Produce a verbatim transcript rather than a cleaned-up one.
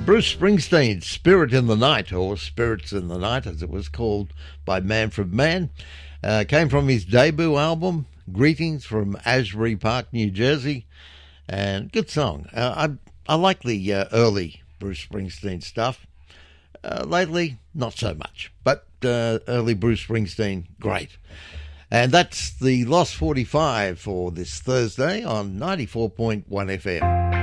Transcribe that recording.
Bruce Springsteen's Spirit in the Night, or Spirits in the Night as it was called by Manfred Mann, uh, came from his debut album, Greetings from Asbury Park, New Jersey, and good song. Uh, I, I like the uh, early Bruce Springsteen stuff. Uh, lately, not so much, but uh, early Bruce Springsteen, great. And that's the Lost forty-five for this Thursday on ninety-four point one F M.